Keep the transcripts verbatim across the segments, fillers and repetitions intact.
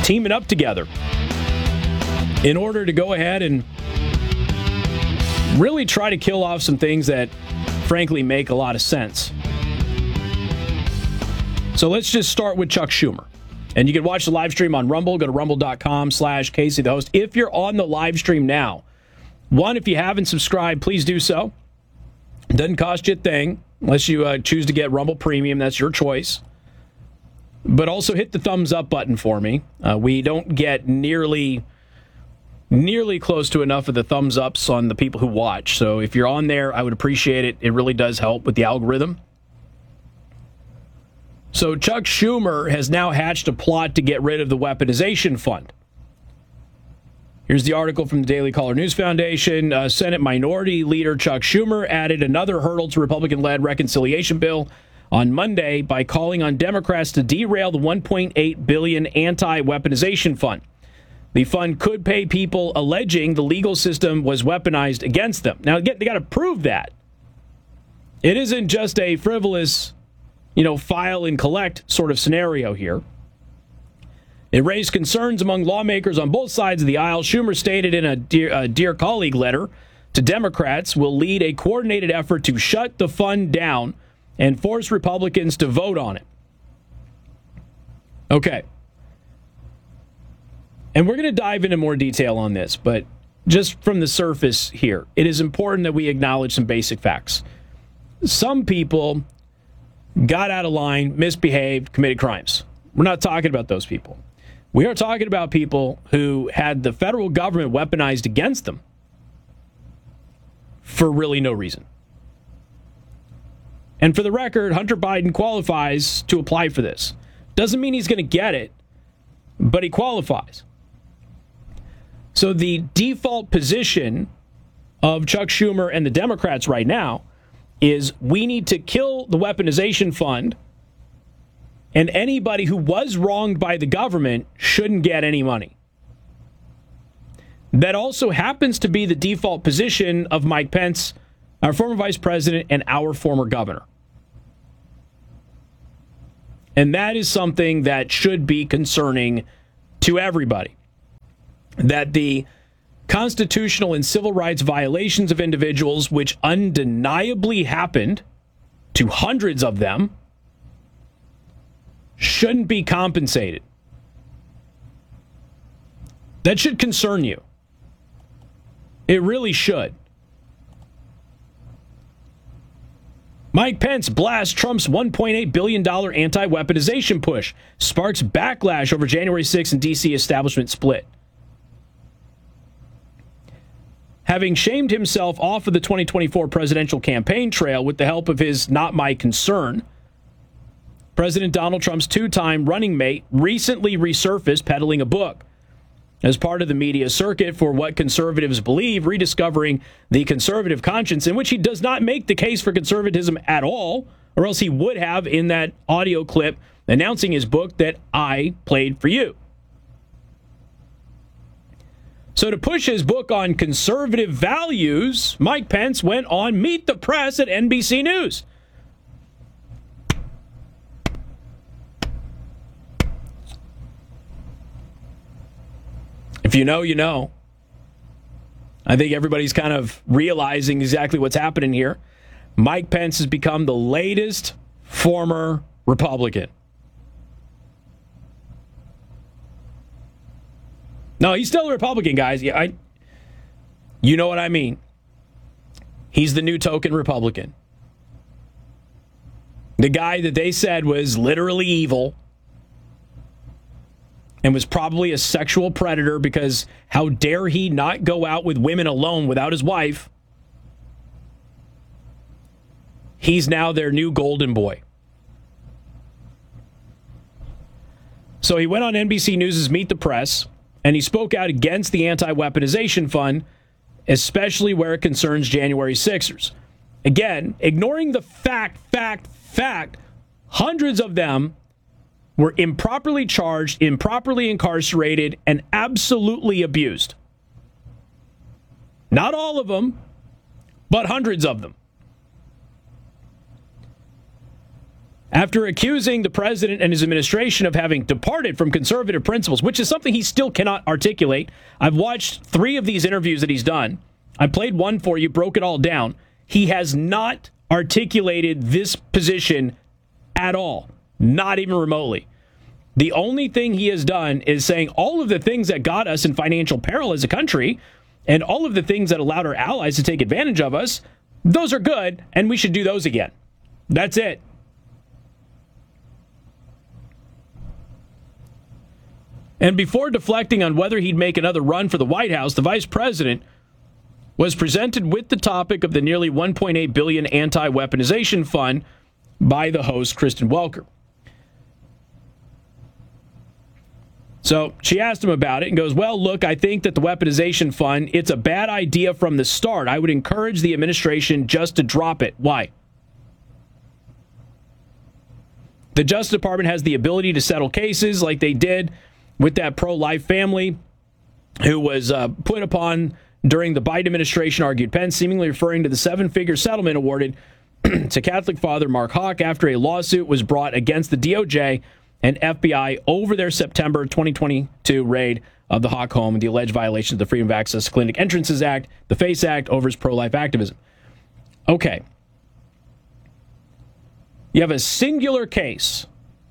teaming up together in order to go ahead and really try to kill off some things that, frankly, make a lot of sense. So let's just start with Chuck Schumer. And you can watch the live stream on Rumble. Go to rumble.com slash Casey the host. If you're on the live stream now, one, if you haven't subscribed, please do so. Doesn't cost you a thing unless you uh, choose to get Rumble Premium. That's your choice. But also hit the thumbs up button for me. Uh, we don't get nearly, nearly close to enough of the thumbs ups on the people who watch. So if you're on there, I would appreciate it. It really does help with the algorithm. So Chuck Schumer has now hatched a plot to get rid of the weaponization fund. Here's the article from the Daily Caller News Foundation. Uh, Senate Minority Leader Chuck Schumer added another hurdle to Republican-led reconciliation bill on Monday by calling on Democrats to derail the one point eight billion dollars anti-weaponization fund. The fund could pay people alleging the legal system was weaponized against them. Now, again, they got to prove that. It isn't just a frivolous, you know, file and collect sort of scenario here. It raised concerns among lawmakers on both sides of the aisle. Schumer stated in a dear, a dear colleague letter to Democrats will lead a coordinated effort to shut the fund down and force Republicans to vote on it. Okay. And we're going to dive into more detail on this, but just from the surface here, it is important that we acknowledge some basic facts. Some people got out of line, misbehaved, committed crimes. We're not talking about those people. We are talking about people who had the federal government weaponized against them for really no reason. And for the record, Hunter Biden qualifies to apply for this. Doesn't mean he's going to get it, but he qualifies. So the default position of Chuck Schumer and the Democrats right now is we need to kill the weaponization fund, and anybody who was wronged by the government shouldn't get any money. That also happens to be the default position of Mike Pence, our former vice president, and our former governor. And that is something that should be concerning to everybody. That the constitutional and civil rights violations of individuals, which undeniably happened to hundreds of them, shouldn't be compensated. That should concern you. It really should. Mike Pence blasts Trump's one point eight billion dollars anti-weaponization push. Sparks backlash over January sixth and D C establishment split. Having shamed himself off of the twenty twenty-four presidential campaign trail with the help of his Not My Concern, President Donald Trump's two-time running mate recently resurfaced peddling a book as part of the media circuit for what conservatives believe, rediscovering the conservative conscience, in which he does not make the case for conservatism at all, or else he would have in that audio clip announcing his book that I played for you. So to push his book on conservative values, Mike Pence went on Meet the Press at N B C News. If you know, you know. I think everybody's kind of realizing exactly what's happening here. Mike Pence has become the latest former Republican. No, he's still a Republican, guys. Yeah, I, you know what I mean. He's the new token Republican. The guy that they said was literally evil and was probably a sexual predator because how dare he not go out with women alone without his wife. He's now their new golden boy. So he went on N B C News' Meet the Press, and he spoke out against the anti-weaponization fund, especially where it concerns January sixers. Again, ignoring the fact, fact, fact, hundreds of them were improperly charged, improperly incarcerated, and absolutely abused. Not all of them, but hundreds of them. After accusing the president and his administration of having departed from conservative principles, which is something he still cannot articulate. I've watched three of these interviews that he's done. I played one for you, broke it all down. He has not articulated this position at all, not even remotely. The only thing he has done is saying all of the things that got us in financial peril as a country and all of the things that allowed our allies to take advantage of us, those are good, and we should do those again. That's it. And before deflecting on whether he'd make another run for the White House, the vice president was presented with the topic of the nearly one point eight billion dollars anti-weaponization fund by the host, Kristen Welker. So she asked him about it and goes, well, look, I think that the weaponization fund, it's a bad idea from the start. I would encourage the administration just to drop it. Why? The Justice Department has the ability to settle cases like they did with that pro-life family who was uh, put upon during the Biden administration, argued Pence, seemingly referring to the seven-figure settlement awarded to Catholic father Mark Houck after a lawsuit was brought against the D O J and F B I over their September twenty twenty-two raid of the Houck home and the alleged violation of the Freedom of Access to Clinic Entrances Act, the FACE Act, over his pro-life activism. Okay. You have a singular case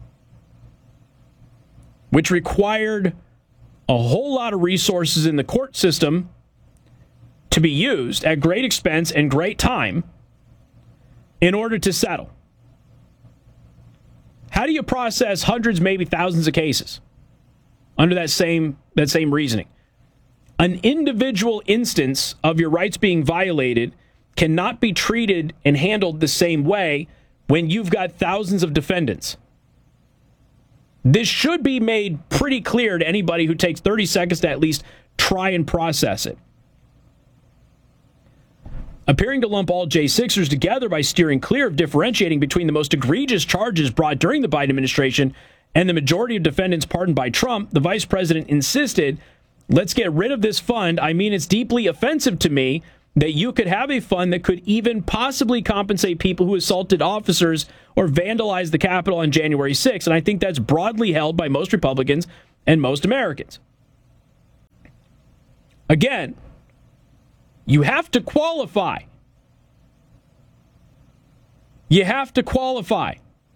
which required a whole lot of resources in the court system to be used at great expense and great time in order to settle. How do you process hundreds, maybe thousands of cases under that same that same reasoning? An individual instance of your rights being violated cannot be treated and handled the same way when you've got thousands of defendants. This should be made pretty clear to anybody who takes thirty seconds to at least try and process it. Appearing to lump all J sixers together by steering clear of differentiating between the most egregious charges brought during the Biden administration and the majority of defendants pardoned by Trump, the vice president insisted, let's get rid of this fund. I mean, it's deeply offensive to me that you could have a fund that could even possibly compensate people who assaulted officers or vandalized the Capitol on January sixth. And I think that's broadly held by most Republicans and most Americans. Again, you have to qualify. You have to qualify.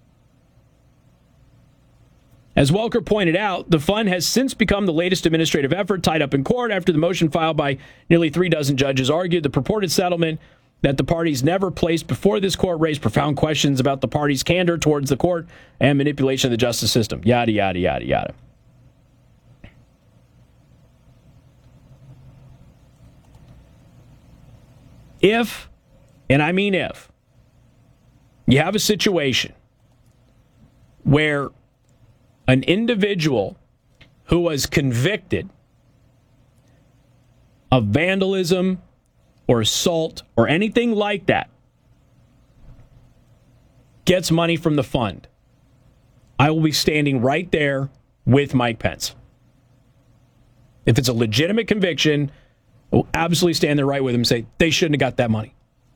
As Welker pointed out, the fund has since become the latest administrative effort tied up in court after the motion filed by nearly three dozen judges argued the purported settlement that the parties never placed before this court raised profound questions about the parties' candor towards the court and manipulation of the justice system. Yada, yada, yada, yada. If, and I mean if, you have a situation where an individual who was convicted of vandalism or assault or anything like that gets money from the fund, I will be standing right there with Mike Pence. If it's a legitimate conviction, I will absolutely stand there right with him and say they shouldn't have got that money.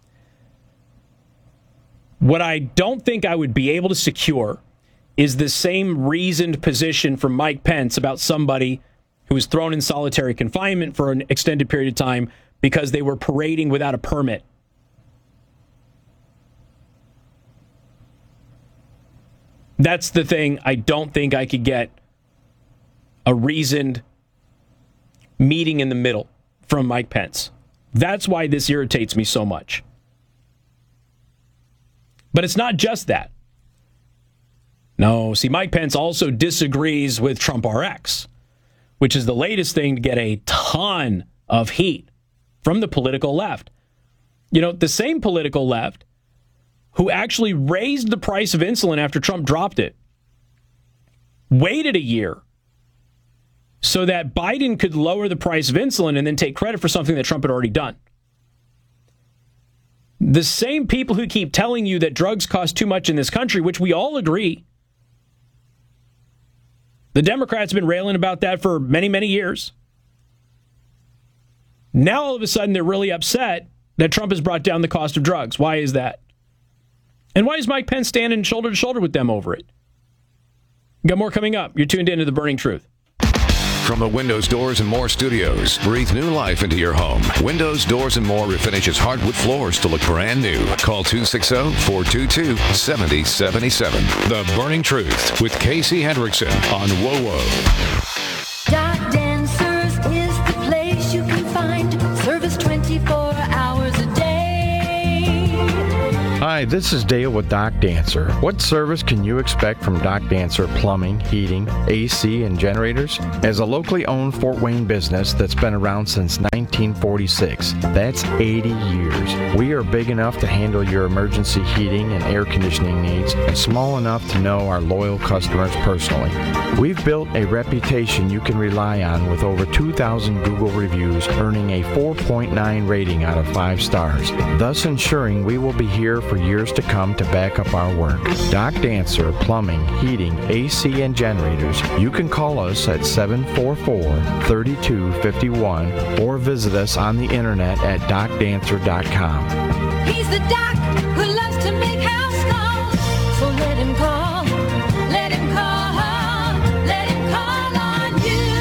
What I don't think I would be able to secure is the same reasoned position from Mike Pence about somebody who was thrown in solitary confinement for an extended period of time because they were parading without a permit. That's the thing. I don't think I could get a reasoned meeting in the middle from Mike Pence. That's why this irritates me so much. But it's not just that. No, see, Mike Pence also disagrees with Trump R X, which is the latest thing to get a ton of heat from the political left. You know, the same political left who actually raised the price of insulin after Trump dropped it, waited a year so that Biden could lower the price of insulin and then take credit for something that Trump had already done. The same people who keep telling you that drugs cost too much in this country, which we all agree. The Democrats have been railing about that for many, many years. Now, all of a sudden, they're really upset that Trump has brought down the cost of drugs. Why is that? And why is Mike Pence standing shoulder to shoulder with them over it? Got more coming up. You're tuned into The Burning Truth. From the Windows, Doors, and More studios, breathe new life into your home. Windows, Doors, and More refinishes hardwood floors to look brand new. Call two six zero, four two two, seven zero seven seven. The Burning Truth with Casey Hendrickson on W O W O. Doc Dancers is the place you can find service twenty-four hours a day. Hi, this is Dale with Doc Dancer. What service can you expect from Doc Dancer Plumbing, Heating, A C, and Generators? As a locally owned Fort Wayne business that's been around since nineteen forty-six, that's eighty years. We are big enough to handle your emergency heating and air conditioning needs, and small enough to know our loyal customers personally. We've built a reputation you can rely on with over two thousand Google reviews, earning a four point nine rating out of five stars, thus ensuring we will be here for years to come to back up our work. Doc Dancer Plumbing, Heating, A C, and Generators. You can call us at seven four four, three two five one or visit us on the internet at doc dancer dot com. He's the doc who loves to make house calls. So let him call, let him call, let him call on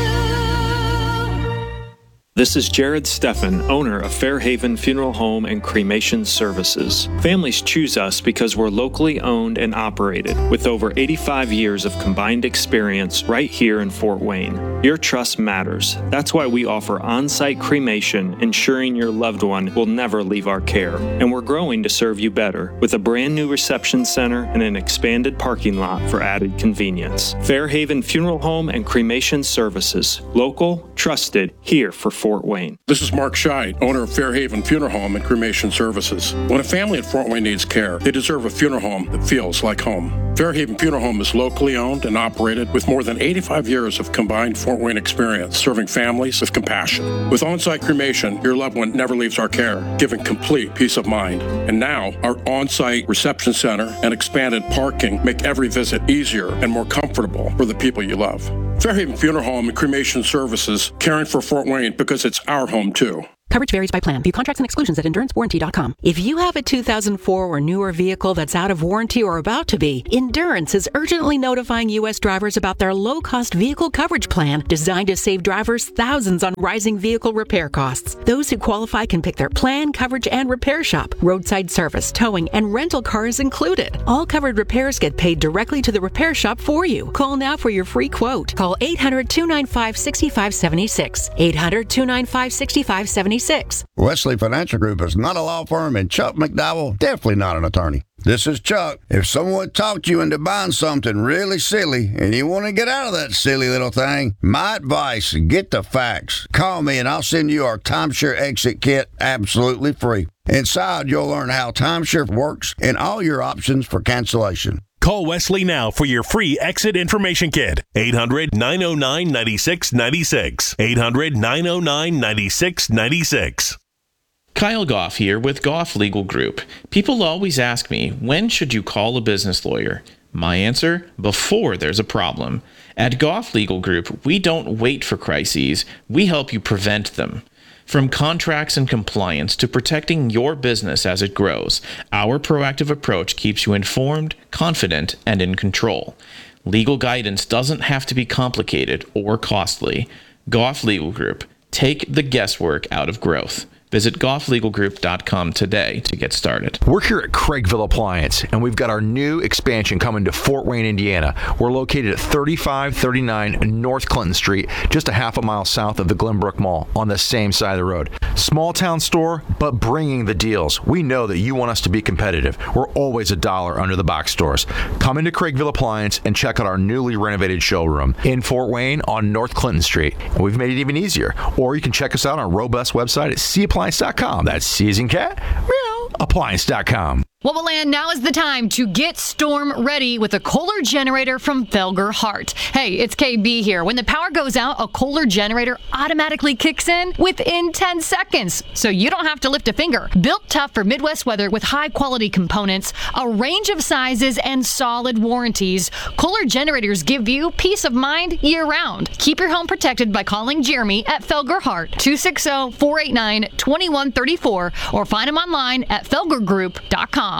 you. This is Jared Steffen, owner of Fairhaven Funeral Home and Cremation Services. Families choose us because we're locally owned and operated, with over eighty-five years of combined experience right here in Fort Wayne. Your trust matters. That's why we offer on-site cremation, ensuring your loved one will never leave our care. And we're growing to serve you better, with a brand new reception center and an expanded parking lot for added convenience. Fairhaven Funeral Home and Cremation Services. Local, trusted, here for Fort Wayne. This is Mark Scheid, owner of Fairhaven Funeral Home and Cremation Services. When a family at Fort Wayne needs care, they deserve a funeral home that feels like home. Fairhaven Funeral Home is locally owned and operated with more than eighty-five years of combined Fort Wayne experience, serving families with compassion. With on-site cremation, your loved one never leaves our care, giving complete peace of mind. And now, our on-site reception center and expanded parking make every visit easier and more comfortable for the people you love. Fairhaven Funeral Home and Cremation Services, caring for Fort Wayne because it's our home too. Coverage varies by plan. View contracts and exclusions at endurance warranty dot com. If you have a two thousand four or newer vehicle that's out of warranty or about to be, Endurance is urgently notifying U S drivers about their low-cost vehicle coverage plan designed to save drivers thousands on rising vehicle repair costs. Those who qualify can pick their plan, coverage, and repair shop. Roadside service, towing, and rental cars included. All covered repairs get paid directly to the repair shop for you. Call now for your free quote. Call eight hundred, two nine five, six five seven six. eight hundred, two nine five, six five seven six. Wesley Financial Group is not a law firm, and Chuck McDowell definitely not an attorney. This is Chuck. If someone talked you into buying something really silly and you want to get out of that silly little thing, my advice, get the facts. Call me and I'll send you our timeshare exit kit absolutely free. Inside, you'll learn how timeshare works and all your options for cancellation. Call Wesley now for your free exit information kit. eight hundred, nine oh nine, nine six nine six. eight hundred, nine oh nine, nine six nine six. Kyle Goff here with Goff Legal Group. People always ask me, when should you call a business lawyer? My answer, before there's a problem. At Goff Legal Group, we don't wait for crises, we help you prevent them. From contracts and compliance to protecting your business as it grows, our proactive approach keeps you informed, confident, and in control. Legal guidance doesn't have to be complicated or costly. Goff Legal Group. Take the guesswork out of growth. Visit goff legal group dot com today to get started. We're here at Craigville Appliance, and we've got our new expansion coming to Fort Wayne, Indiana. We're located at thirty-five thirty-nine North Clinton Street, just a half a mile south of the Glenbrook Mall, on the same side of the road. Small town store, but bringing the deals. We know that you want us to be competitive. We're always a dollar under the box stores. Come into Craigville Appliance and check out our newly renovated showroom in Fort Wayne on North Clinton Street. And we've made it even easier. Or you can check us out on our robust website at c appliance dot com. That's C as in cat, meow, appliance dot com. Woboland, now is the time to get storm ready with a Kohler generator from Felger Hart. Hey, it's K B here. When the power goes out, a Kohler generator automatically kicks in within ten seconds, so you don't have to lift a finger. Built tough for Midwest weather with high-quality components, a range of sizes, and solid warranties, Kohler generators give you peace of mind year-round. Keep your home protected by calling Jeremy at Felger Hart, two six zero, four eight nine, two one three four, or find him online at felger group dot com.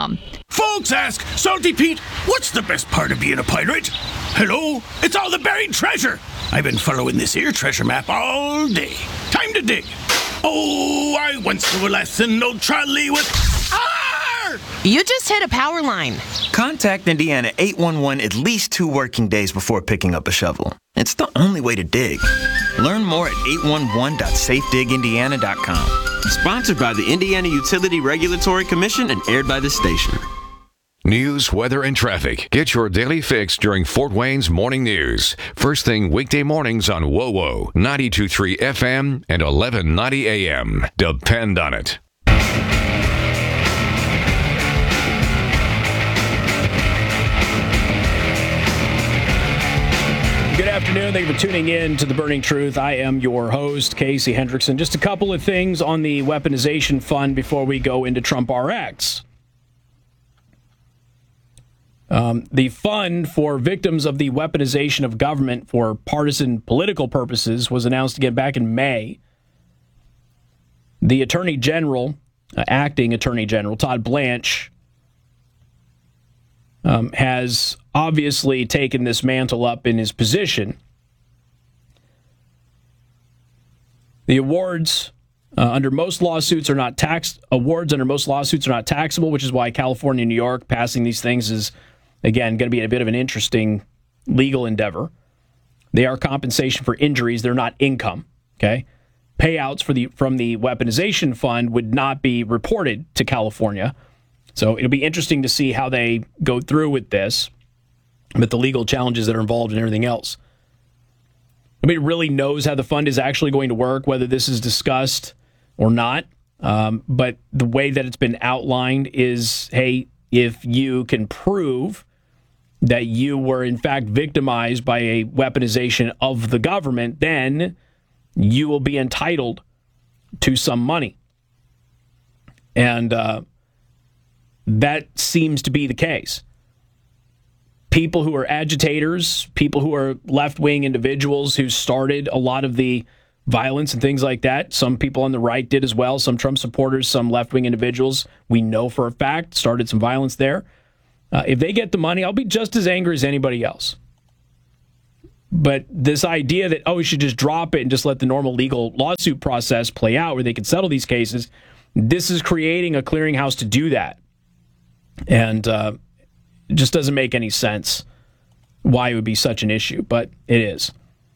Folks ask, Salty Pete, what's the best part of being a pirate? Hello, it's all the buried treasure. I've been following this here treasure map all day. Time to dig. Oh, I once knew a lesson, no trolley with... Arr! You just hit a power line. Contact Indiana eight one one at least two working days before picking up a shovel. It's the only way to dig. Learn more at eight one one dot safe dig indiana dot com. Sponsored by the Indiana Utility Regulatory Commission and aired by this station. News, weather, and traffic. Get your daily fix during Fort Wayne's Morning News. First thing weekday mornings on W O W O, ninety-two point three F M and eleven ninety A M. Depend on it. Good afternoon. Thank you for tuning in to The Burning Truth. I am your host, Casey Hendrickson. Just a couple of things on the weaponization fund before we go into Trump R X. Um, the fund for victims of the weaponization of government for partisan political purposes was announced again back in May. The Attorney General, uh, acting Attorney General, Todd Blanche, um, has obviously taken this mantle up in his position. The awards uh, under most lawsuits are not taxed. Awards under most lawsuits are not taxable, which is why California and New York passing these things is, again, going to be a bit of an interesting legal endeavor. They are compensation for injuries. They're not income. Okay, payouts for the from the weaponization fund would not be reported to California. So it'll be interesting to see how they go through with this, with the legal challenges that are involved and everything else. Nobody really knows how the fund is actually going to work, whether this is discussed or not. Um, but the way that it's been outlined is, hey, if you can prove that you were in fact victimized by a weaponization of the government, then you will be entitled to some money. And uh, that seems to be the case. People who are agitators, people who are left-wing individuals who started a lot of the violence and things like that. Some people on the right did as well. Some Trump supporters, some left-wing individuals, we know for a fact, started some violence there. Uh, if they get the money, I'll be just as angry as anybody else. But this idea that, oh, we should just drop it and just let the normal legal lawsuit process play out where they can settle these cases, this is creating a clearinghouse to do that. And uh, it just doesn't make any sense why it would be such an issue, but it is.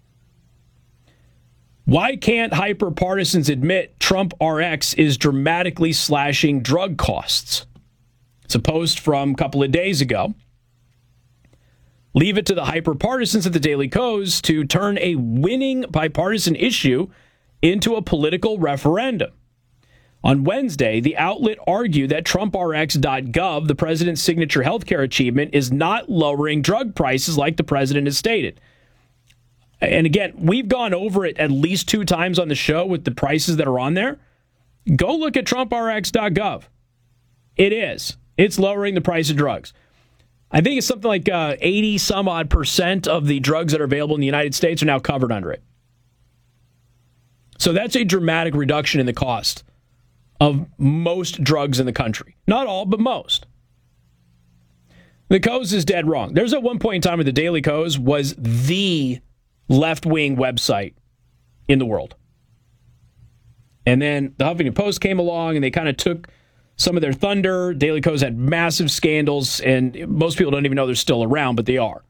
Why can't hyper-partisans admit Trump R X is dramatically slashing drug costs? It's a post from a couple of days ago. Leave it to the hyper-partisans at the Daily Kos to turn a winning bipartisan issue into a political referendum. On Wednesday, the outlet argued that Trump R X dot gov, the president's signature healthcare achievement, is not lowering drug prices like the president has stated. And again, we've gone over it at least two times on the show with the prices that are on there. Go look at Trump R X dot gov. It is. It's lowering the price of drugs. I think it's something like uh, eighty some odd percent of the drugs that are available in the United States are now covered under it. So that's a dramatic reduction in the cost of most drugs in the country. Not all, but most. The Kos is dead wrong. There's at one point in time where the Daily Kos was the left-wing website in the world. And then the Huffington Post came along and they kind of took some of their thunder. Daily Kos had massive scandals, and most people don't even know they're still around, but they are.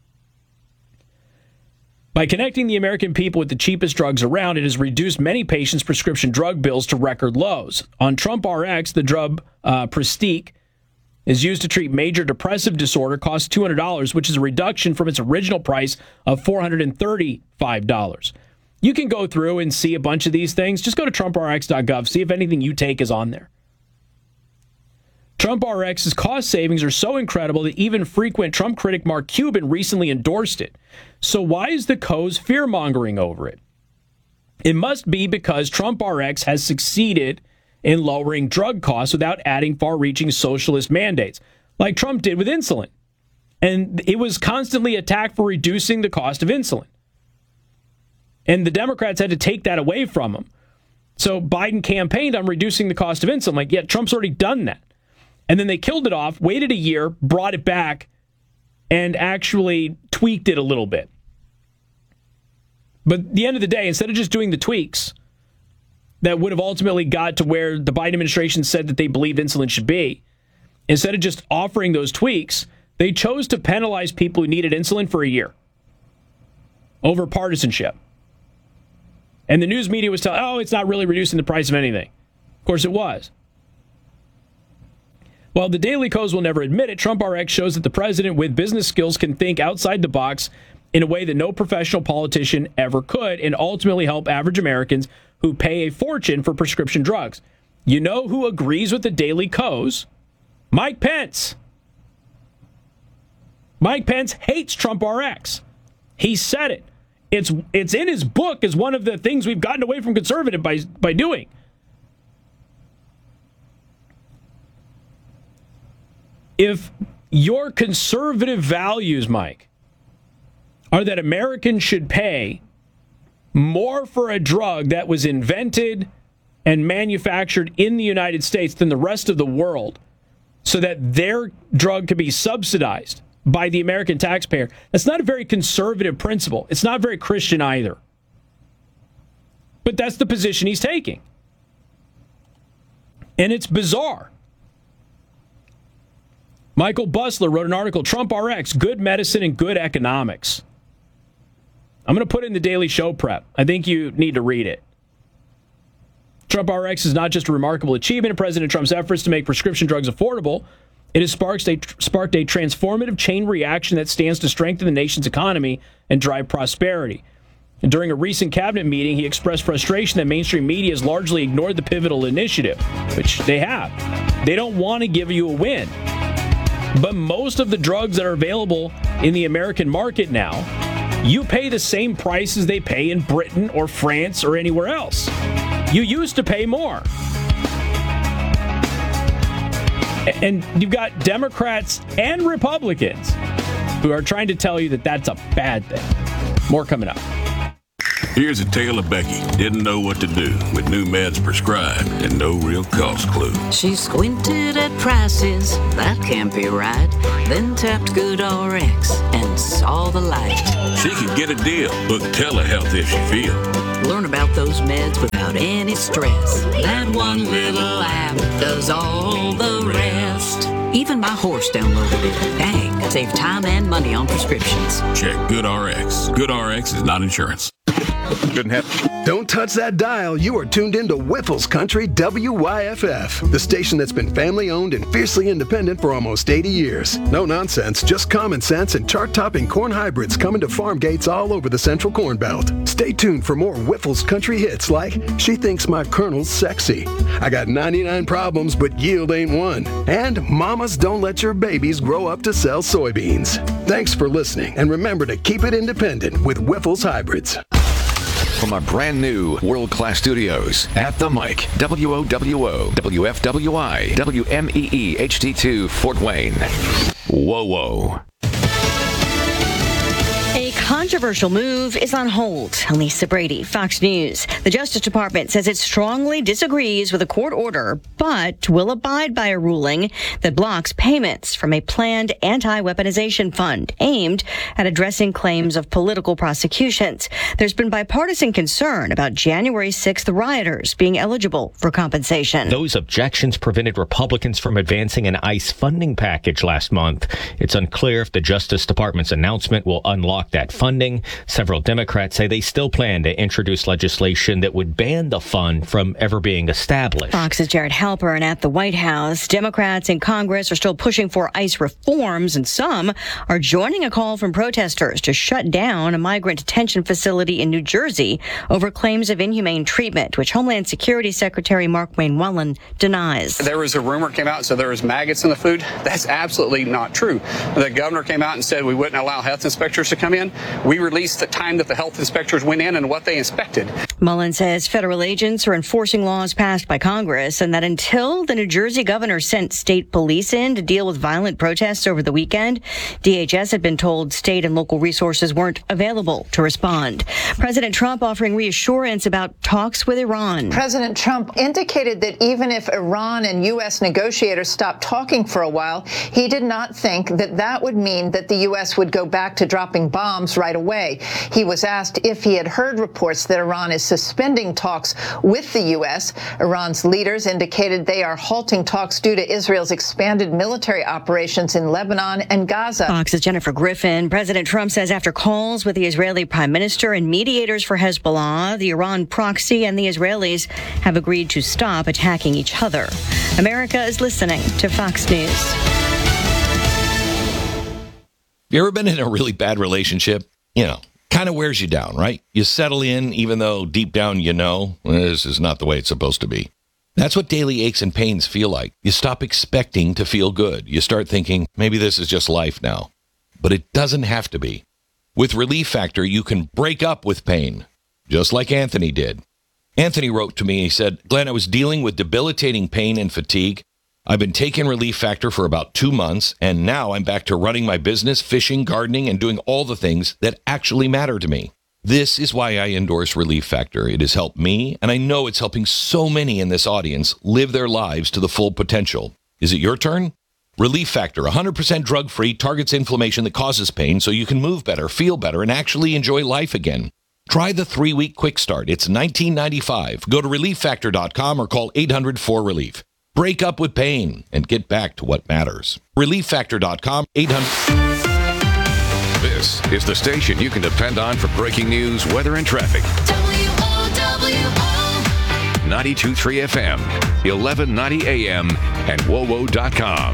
By connecting the American people with the cheapest drugs around, it has reduced many patients' prescription drug bills to record lows. On Trump R X, the drug uh, Pristiq is used to treat major depressive disorder, costs two hundred dollars, which is a reduction from its original price of four hundred thirty-five dollars. You can go through and see a bunch of these things. Just go to Trump R X dot gov, see if anything you take is on there. Trump R X's cost savings are so incredible that even frequent Trump critic Mark Cuban recently endorsed it. So why is the Kos fear-mongering over it? It must be because Trump R X has succeeded in lowering drug costs without adding far-reaching socialist mandates, like Trump did with insulin. And it was constantly attacked for reducing the cost of insulin. And the Democrats had to take that away from him. So Biden campaigned on reducing the cost of insulin. Like, yeah, Trump's already done that. And then they killed it off, waited a year, brought it back, and actually tweaked it a little bit. But at the end of the day, instead of just doing the tweaks that would have ultimately got to where the Biden administration said that they believed insulin should be, instead of just offering those tweaks, they chose to penalize people who needed insulin for a year over partisanship. And the news media was telling, oh, it's not really reducing the price of anything. Of course it was. While the Daily Kos will never admit it, Trump R X shows that the president with business skills can think outside the box in a way that no professional politician ever could, and ultimately help average Americans who pay a fortune for prescription drugs. You know who agrees with the Daily Kos? Mike Pence. Mike Pence hates Trump R X. He said it. It's it's in his book as one of the things we've gotten away from conservative by, by doing. If your conservative values, Mike, are that Americans should pay more for a drug that was invented and manufactured in the United States than the rest of the world so that their drug could be subsidized by the American taxpayer, that's not a very conservative principle. It's not very Christian either. But that's the position he's taking. And it's bizarre. Michael Busler wrote an article, Trump R X, Good Medicine and Good Economics. I'm going to put it in the Daily Show prep. I think you need to read it. Trump R X is not just a remarkable achievement in President Trump's efforts to make prescription drugs affordable. It has sparked a, sparked a transformative chain reaction that stands to strengthen the nation's economy and drive prosperity. And during a recent cabinet meeting, he expressed frustration that mainstream media has largely ignored the pivotal initiative, which they have. They don't want to give you a win. But most of the drugs that are available in the American market now, you pay the same prices they pay in Britain or France or anywhere else. You used to pay more. And you've got Democrats and Republicans who are trying to tell you that that's a bad thing. More coming up. Here's a tale of Becky. Didn't know what to do with new meds prescribed and no real cost clue. She squinted at prices, that can't be right. Then tapped Good R X and saw the light. She could get a deal. Book telehealth if she feel. Learn about those meds without any stress. That one little app does all the rest. Even my horse downloaded it. Dang, save time and money on prescriptions. Check Good R X. Good R X is not insurance. Couldn't have. Don't touch that dial. You are tuned into Whiffles Country W Y F F, the station that's been family-owned and fiercely independent for almost eighty years. No nonsense, just common sense and chart-topping corn hybrids coming to farm gates all over the Central Corn Belt. Stay tuned for more Whiffles Country hits like She Thinks My Colonel's Sexy, I Got ninety-nine Problems But Yield Ain't One, and Mamas Don't Let Your Babies Grow Up to Sell Soybeans. Thanks for listening, and remember to keep it independent with Whiffles Hybrids. From our brand new world-class studios at the Mic, W O W O, W F W I, W M E E H D two, Fort Wayne. Whoa, whoa. A controversial move is on hold. Lisa Brady, Fox News. The Justice Department says it strongly disagrees with a court order, but will abide by a ruling that blocks payments from a planned anti-weaponization fund aimed at addressing claims of political prosecutions. There's been bipartisan concern about January sixth rioters being eligible for compensation. Those objections prevented Republicans from advancing an ICE funding package last month. It's unclear if the Justice Department's announcement will unlock that funding. Several Democrats say they still plan to introduce legislation that would ban the fund from ever being established. Fox's Jared Halpern at the White House. Democrats in Congress are still pushing for ICE reforms, and some are joining a call from protesters to shut down a migrant detention facility in New Jersey over claims of inhumane treatment, which Homeland Security Secretary Mark Wayne-Wellen denies. There was a rumor came out, so there was maggots in the food. That's absolutely not true. The governor came out and said we wouldn't allow health inspectors to come in. We released the time that the health inspectors went in and what they inspected. Mullen says federal agents are enforcing laws passed by Congress and that until the New Jersey governor sent state police in to deal with violent protests over the weekend, D H S had been told state and local resources weren't available to respond. President Trump offering reassurance about talks with Iran. President Trump indicated that even if Iran and U S negotiators stopped talking for a while, he did not think that that would mean that the U S would go back to dropping bombs right away. He was asked if he had heard reports that Iran is suspending talks with the U S. Iran's leaders indicated they are halting talks due to Israel's expanded military operations in Lebanon and Gaza. Fox's Jennifer Griffin. President Trump says after calls with the Israeli prime minister and mediators for Hezbollah, the Iran proxy and the Israelis have agreed to stop attacking each other. America is listening to Fox News. You ever been in a really bad relationship? You know, kind of wears you down, right? You settle in even though deep down you know this is not the way it's supposed to be. That's what daily aches and pains feel like. You stop expecting to feel good. You start thinking, maybe this is just life now. But it doesn't have to be. With Relief Factor, you can break up with pain, just like Anthony did. Anthony wrote to me, he said, Glenn, I was dealing with debilitating pain and fatigue. I've been taking Relief Factor for about two months, and now I'm back to running my business, fishing, gardening, and doing all the things that actually matter to me. This is why I endorse Relief Factor. It has helped me, and I know it's helping so many in this audience live their lives to the full potential. Is it your turn? Relief Factor, one hundred percent drug-free, targets inflammation that causes pain so you can move better, feel better, and actually enjoy life again. Try the three-week quick start. It's nineteen ninety-five. Go to relief factor dot com or call eight hundred four relief. Break up with pain and get back to what matters. relief factor dot com, eight hundred. This is the station you can depend on for breaking news, weather, and traffic. W O W O ninety-two point three F M, eleven ninety A M, and W O W O dot com.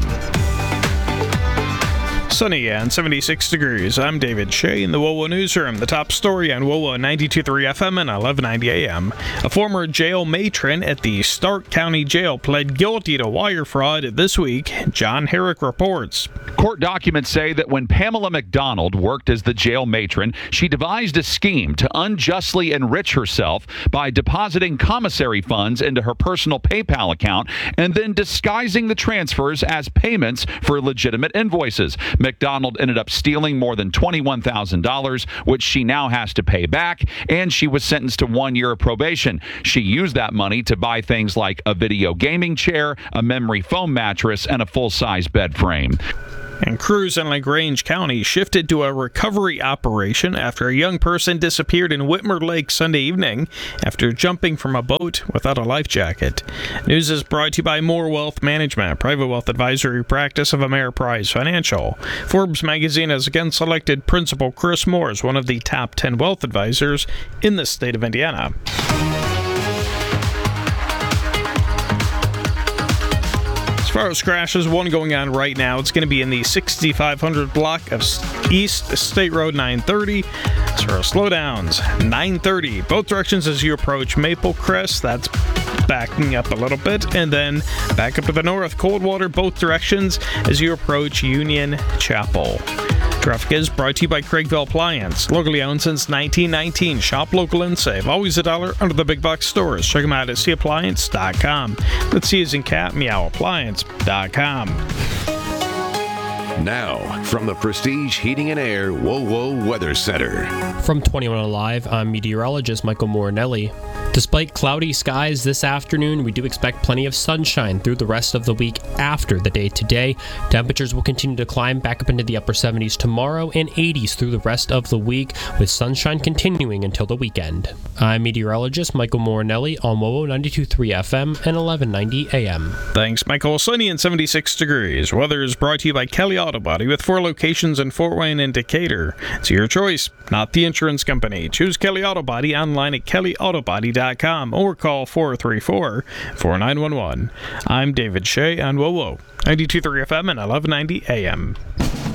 Sunny and seventy-six degrees. I'm David Shea in the W O W O Newsroom. The top story on W O W O ninety-two point three F M and eleven ninety A M. A former jail matron at the Stark County Jail pled guilty to wire fraud this week. John Herrick reports. Court documents say that when Pamela McDonald worked as the jail matron, she devised a scheme to unjustly enrich herself by depositing commissary funds into her personal PayPal account and then disguising the transfers as payments for legitimate invoices. McDonald ended up stealing more than twenty-one thousand dollars, which she now has to pay back, and she was sentenced to one year of probation. She used that money to buy things like a video gaming chair, a memory foam mattress, and a full-size bed frame. And crews in LaGrange County shifted to a recovery operation after a young person disappeared in Whitmer Lake Sunday evening after jumping from a boat without a life jacket. News is brought to you by More Wealth Management, private wealth advisory practice of Ameriprise Financial. Forbes magazine has again selected Principal Chris Moore as one of the top ten wealth advisors in the state of Indiana. As far as crashes, one going on right now. It's going to be in the sixty-five hundred block of East State Road nine thirty. As far as slowdowns, nine thirty, both directions as you approach Maple Crest. That's backing up a little bit. And then back up to the north, Coldwater, both directions as you approach Union Chapel. Traffic is brought to you by Craigville Appliance. Locally owned since nineteen nineteen. Shop local and save. Always a dollar under the big box stores. Check them out at c appliance dot com. Let's see as in cat, meow appliance dot com. Now, from the Prestige Heating and Air W O W O Weather Center. From twenty-one Alive, I'm meteorologist Michael Morinelli. Despite cloudy skies this afternoon, we do expect plenty of sunshine through the rest of the week after the day today. Temperatures will continue to climb back up into the upper seventies tomorrow and eighties through the rest of the week, with sunshine continuing until the weekend. I'm meteorologist Michael Morinelli on W O W O ninety-two point three F M and eleven ninety A M. Thanks, Michael. Sunny and seventy-six degrees. Weather is brought to you by Kelly Auto Body with four locations in Fort Wayne and Decatur. It's your choice, not the insurance company. Choose Kelly Auto Body online at kelly auto body dot com or call four three four, four nine one one. I'm David Shea on W O W O ninety-two point three F M and eleven ninety A M.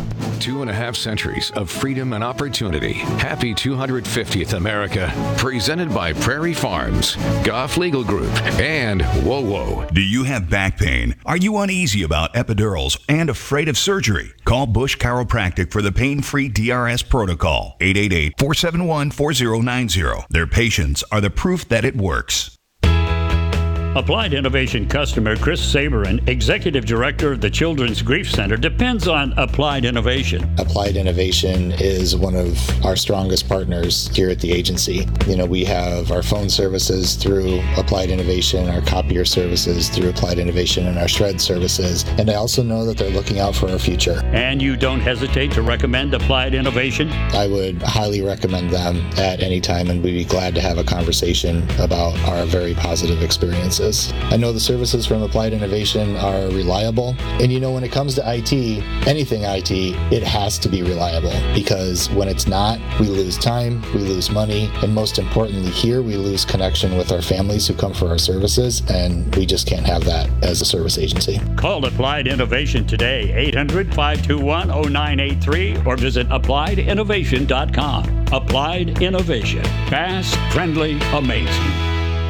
two and a half centuries of freedom and opportunity. Happy two hundred fiftieth America. Presented by Prairie Farms, Goff Legal Group, and Whoa Whoa. Do you have back pain? Are you uneasy about epidurals and afraid of surgery? Call Bush Chiropractic for the pain-free D R S protocol. eight eight eight, four seven one, four zero nine zero. Their patients are the proof that it works. Applied Innovation customer Chris Saberin, Executive Director of the Children's Grief Center, depends on Applied Innovation. Applied Innovation is one of our strongest partners here at the agency. You know, we have our phone services through Applied Innovation, our copier services through Applied Innovation, and our shred services. And I also know that they're looking out for our future. And you don't hesitate to recommend Applied Innovation? I would highly recommend them at any time, and we'd be glad to have a conversation about our very positive experiences. I know the services from Applied Innovation are reliable, and you know, when it comes to I T, anything I T, it has to be reliable, because when it's not, we lose time, we lose money, and most importantly here, we lose connection with our families who come for our services, and we just can't have that as a service agency. Call Applied Innovation today, eight hundred, five two one, zero nine eight three, or visit applied innovation dot com. Applied Innovation. Fast, friendly, amazing.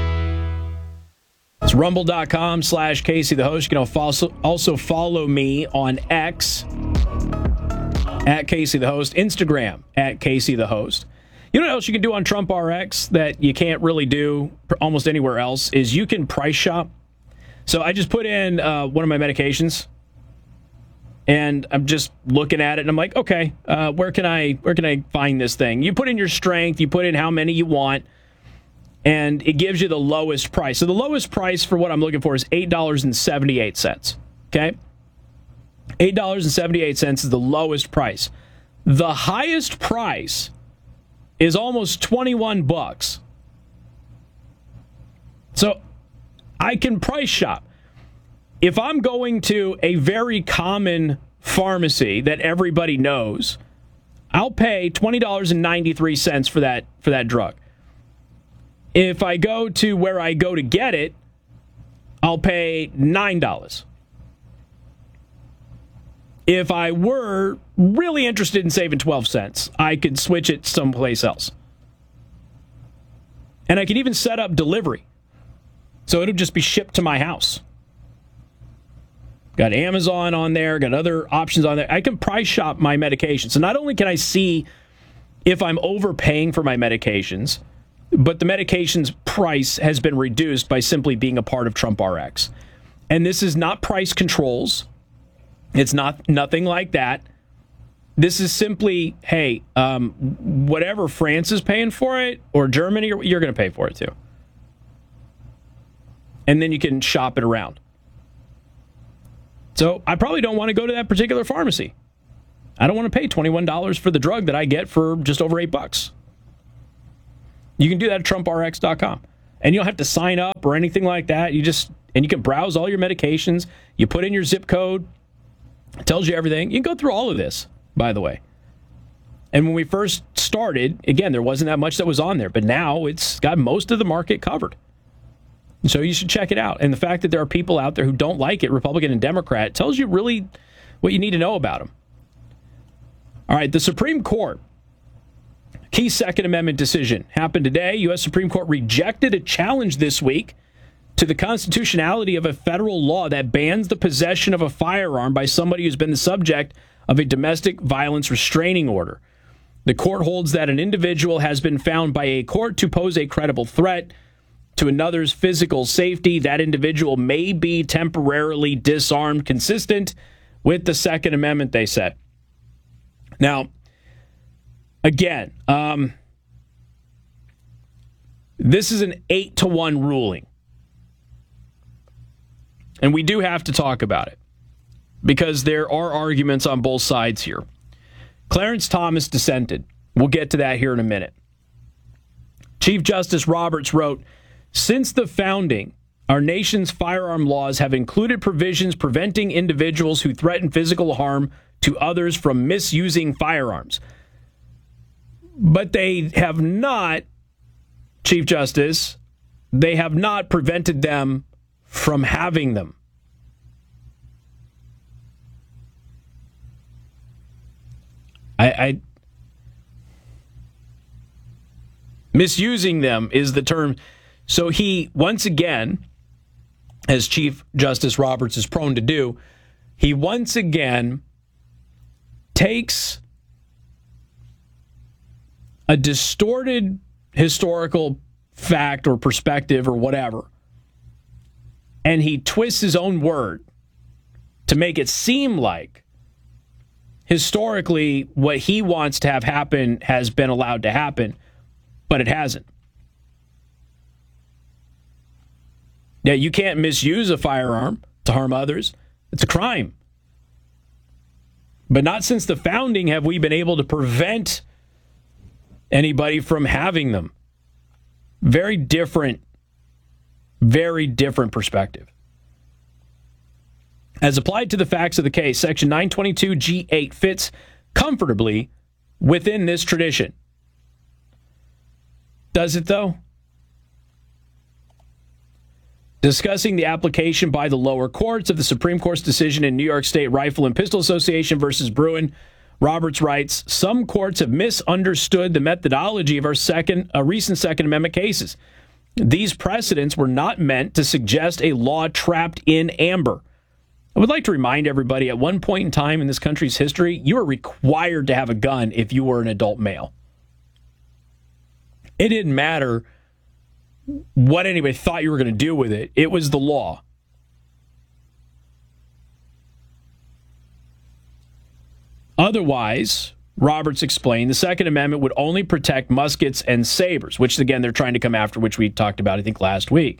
It's rumble.com slash Casey the host. You can also, also follow me on X at Casey the host, Instagram at Casey the host. You know what else you can do on Trump R X that you can't really do almost anywhere else is you can price shop. So I just put in uh, one of my medications, and I'm just looking at it, and I'm like, okay, uh, where can I where can I find this thing? You put in your strength, you put in how many you want, and it gives you the lowest price. So the lowest price for what I'm looking for is eight dollars and seventy-eight cents. Okay? eight dollars and seventy-eight cents is the lowest price. The highest price is almost twenty-one bucks. So I can price shop. If I'm going to a very common pharmacy that everybody knows, I'll pay twenty dollars and ninety-three cents for that for that drug. If I go to where I go to get it, I'll pay nine dollars. If I were really interested in saving twelve cents, I could switch it someplace else. And I could even set up delivery. So it'll just be shipped to my house. Got Amazon on there, got other options on there. I can price shop my medications. So not only can I see if I'm overpaying for my medications, but the medication's price has been reduced by simply being a part of Trump R X. And this is not price controls. It's not nothing like that. This is simply, hey, um, whatever France is paying for it or Germany, you're going to pay for it too. And then you can shop it around. So I probably don't want to go to that particular pharmacy. I don't want to pay twenty-one dollars for the drug that I get for just over eight bucks. You can do that at trump r x dot com. And you don't have to sign up or anything like that. You just, and you can browse all your medications. You put in your zip code. It tells you everything. You can go through all of this, by the way. And when we first started, again, there wasn't that much that was on there. But now it's got most of the market covered. So you should check it out. And the fact that there are people out there who don't like it, Republican and Democrat, tells you really what you need to know about them. All right, the Supreme Court. Key Second Amendment decision happened today. U S Supreme Court rejected a challenge this week to the constitutionality of a federal law that bans the possession of a firearm by somebody who's been the subject of a domestic violence restraining order. The court holds that an individual has been found by a court to pose a credible threat to another's physical safety. That individual may be temporarily disarmed, consistent with the Second Amendment, they said. Now, again, um, this is an eight to one ruling. And we do have to talk about it because there are arguments on both sides here. Clarence Thomas dissented. We'll get to that here in a minute. Chief Justice Roberts wrote, "Since the founding, our nation's firearm laws have included provisions preventing individuals who threaten physical harm to others from misusing firearms. But they have not, Chief Justice, they have not prevented them from having them." I, I misusing them is the term. So he, once again, as Chief Justice Roberts is prone to do, he once again takes a distorted historical fact or perspective or whatever, and he twists his own word to make it seem like historically what he wants to have happen has been allowed to happen, but it hasn't. Yeah, you can't misuse a firearm to harm others. It's a crime. But not since the founding have we been able to prevent anybody from having them. Very different, very different perspective. As applied to the facts of the case, Section nine twenty-two G eight fits comfortably within this tradition. Does it, though? Discussing the application by the lower courts of the Supreme Court's decision in New York State Rifle and Pistol Association versus Bruin, Roberts writes, some courts have misunderstood the methodology of our second, uh, recent Second Amendment cases. These precedents were not meant to suggest a law trapped in amber. I would like to remind everybody, at one point in time in this country's history, you were required to have a gun if you were an adult male. It didn't matter what anybody thought you were going to do with it. It was the law. Otherwise, Roberts explained, the Second Amendment would only protect muskets and sabers, which, again, they're trying to come after, which we talked about, I think, last week.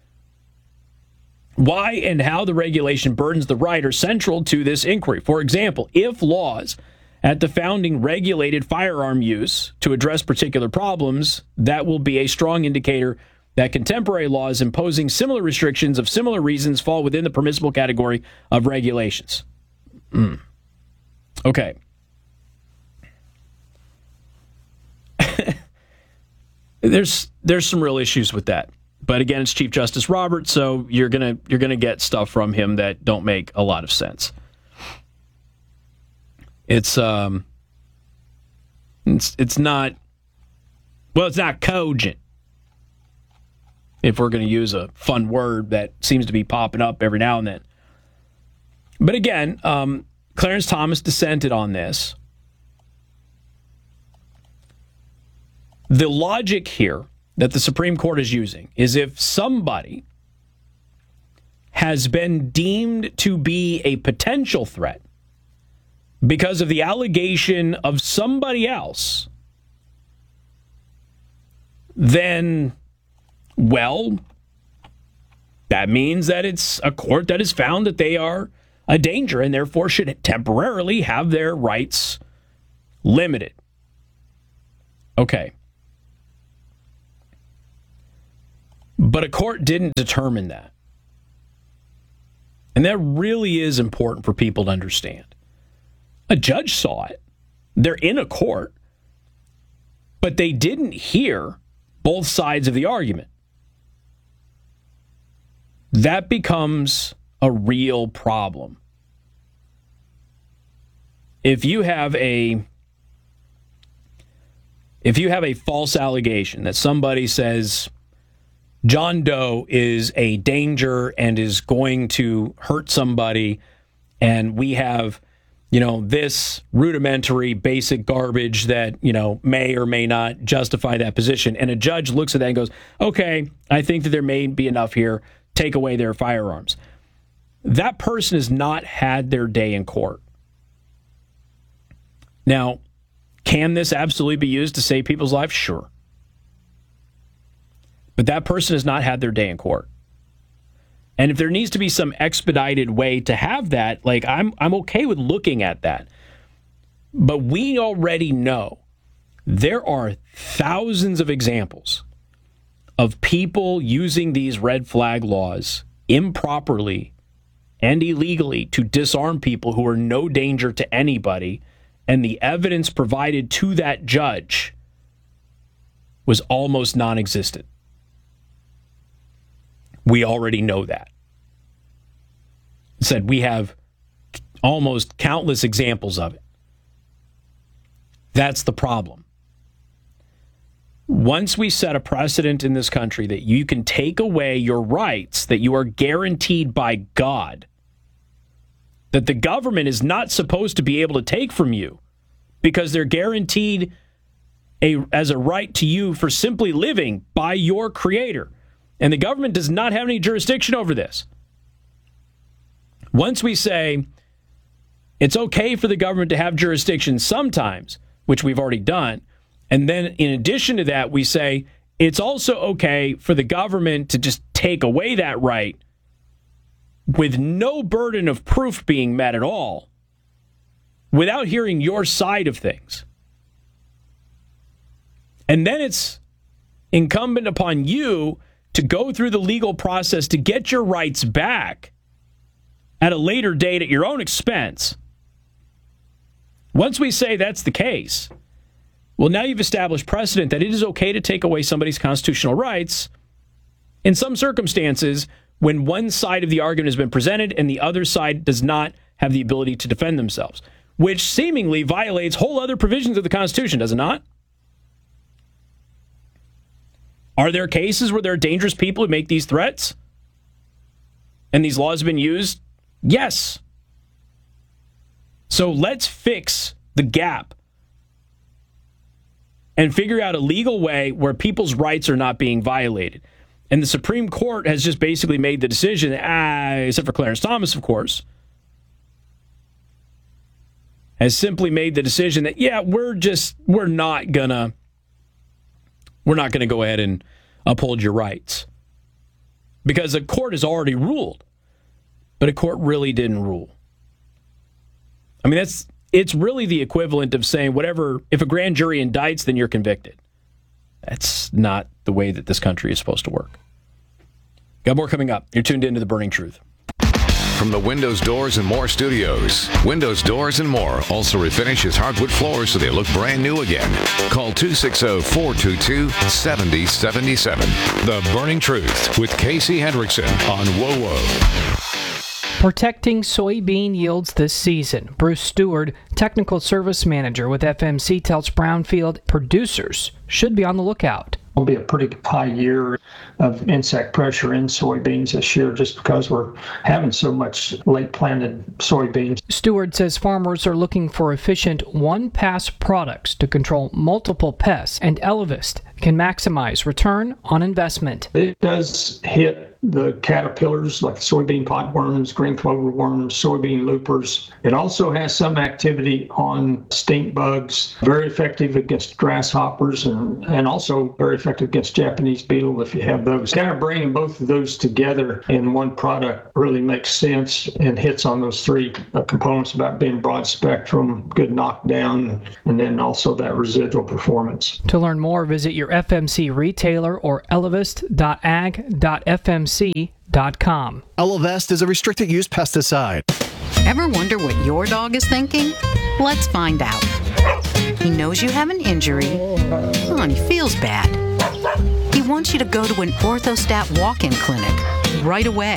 Why and how the regulation burdens the right are central to this inquiry. For example, if laws at the founding regulated firearm use to address particular problems, that will be a strong indicator that contemporary laws imposing similar restrictions of similar reasons fall within the permissible category of regulations. Mm. Okay. there's there's some real issues with that. But again, it's Chief Justice Roberts, so you're gonna you're gonna get stuff from him that don't make a lot of sense. It's um, it's it's not well, it's not cogent. If we're going to use a fun word that seems to be popping up every now and then. But again, um, Clarence Thomas dissented on this. The logic here that the Supreme Court is using is if somebody has been deemed to be a potential threat because of the allegation of somebody else, then, well, that means that it's a court that has found that they are a danger and therefore should temporarily have their rights limited. Okay. But a court didn't determine that. And that really is important for people to understand. A judge saw it. They're in a court. But they didn't hear both sides of the argument. That becomes a real problem. If you have a if you have a false allegation that somebody says John Doe is a danger and is going to hurt somebody, and we have, you know, this rudimentary basic garbage that, you know, may or may not justify that position, and a judge looks at that and goes, okay, I think that there may be enough here, take away their firearms. That person has not had their day in court. Now, can this absolutely be used to save people's lives? Sure. But that person has not had their day in court. And if there needs to be some expedited way to have that, like, I'm I'm okay with looking at that. But we already know there are thousands of examples of people using these red flag laws improperly and illegally to disarm people who are no danger to anybody, and the evidence provided to that judge was almost non-existent. We already know that. Said we have almost countless examples of it. That's the problem. Once we set a precedent in this country that you can take away your rights that you are guaranteed by God, that the government is not supposed to be able to take from you because they're guaranteed a, as a right to you for simply living by your Creator. And the government does not have any jurisdiction over this. Once we say it's okay for the government to have jurisdiction sometimes, which we've already done, and then in addition to that, we say it's also okay for the government to just take away that right with no burden of proof being met at all, without hearing your side of things. And then it's incumbent upon you to go through the legal process to get your rights back at a later date at your own expense. Once we say that's the case, well, now you've established precedent that it is okay to take away somebody's constitutional rights in some circumstances when one side of the argument has been presented and the other side does not have the ability to defend themselves, which seemingly violates whole other provisions of the Constitution, does it not? Are there cases where there are dangerous people who make these threats and these laws have been used? Yes. So let's fix the gap and figure out a legal way where people's rights are not being violated. And the Supreme Court has just basically made the decision, ah, except for Clarence Thomas, of course, has simply made the decision that, yeah, we're just, we're not gonna, we're not gonna go ahead and uphold your rights. Because a court has already ruled, but a court really didn't rule. I mean, that's, it's really the equivalent of saying whatever, if a grand jury indicts, then you're convicted. That's not the way that this country is supposed to work. Got more coming up. You're tuned into The Burning Truth. From the Windows, Doors, and More studios, Windows, Doors, and More also refinishes hardwood floors so they look brand new again. Call two six zero, four two two, seven zero seven seven. The Burning Truth with Casey Hendrickson on WOWO. Protecting soybean yields this season. Bruce Stewart, Technical Service Manager with F M C, tells Brownfield producers should be on the lookout. It'll be a pretty high year of insect pressure in soybeans this year just because we're having so much late planted soybeans. Stewart says farmers are looking for efficient one-pass products to control multiple pests, and Elevest can maximize return on investment. It does hit the caterpillars like soybean potworms, green clover worms, soybean loopers. It also has some activity on stink bugs, very effective against grasshoppers, and, and also very effective against Japanese beetle if you have those. Kind of bringing both of those together in one product really makes sense and hits on those three uh, components about being broad spectrum, good knockdown, and then also that residual performance. To learn more, visit your F M C retailer or elevest dot ag dot f m c dot com. Elevest is a restricted use pesticide. Ever wonder what your dog is thinking? Let's find out. He knows you have an injury, oh, and he feels bad. He wants you to go to an Orthostat walk-in clinic right away.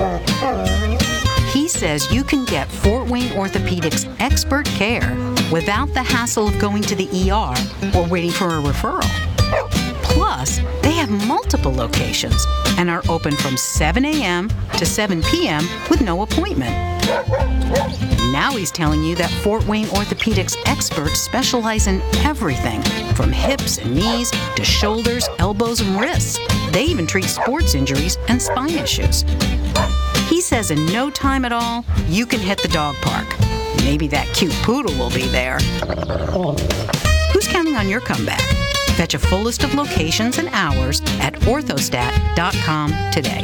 He says you can get Fort Wayne Orthopedics expert care without the hassle of going to the E R or waiting for a referral. Plus, they have multiple locations and are open from seven a.m. to seven p.m. with no appointment. Now he's telling you that Fort Wayne Orthopedics experts specialize in everything from hips and knees to shoulders, elbows, and wrists. They even treat sports injuries and spine issues. He says in no time at all, you can hit the dog park. Maybe that cute poodle will be there. Who's counting on your comeback? Fetch a full list of locations and hours at orthostat dot com today.